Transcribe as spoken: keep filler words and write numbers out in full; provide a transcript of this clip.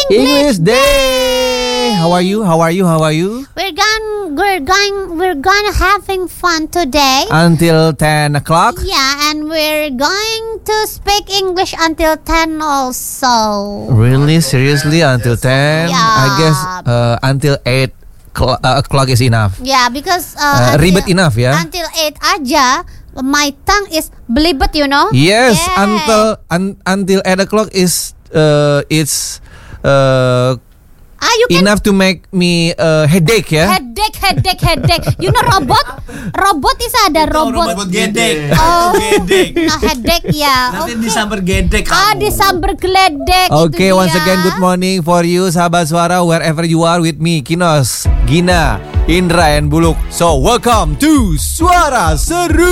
English Day. How are you? How are you? How are you? We're going, we're going, we're going having fun today. Until ten o'clock. Yeah, and we're going to speak English until ten also. Really? Seriously? Until ten? Yeah. I guess uh, until eight cl- uh, o'clock is enough. Yeah, because Uh, uh, until, ribet enough ya. Until eight aja, my tongue is belibet, you know. Yes, Yeah. until un, until eight o'clock is uh, it's uh, Ah, you can enough to make me uh, headache ya. headache, headache, headache. You know robot? Robot is ada robot. Robot gedek. Oh, Gedek. nah headache ya. Nanti Oke. disamber gedek Ah, kamu. disamber geledek. Okay, itu once dia. again good morning for you sahabat suara wherever you are with me Kinos, Gina, Indra and Buluk. So welcome to Suara Seru.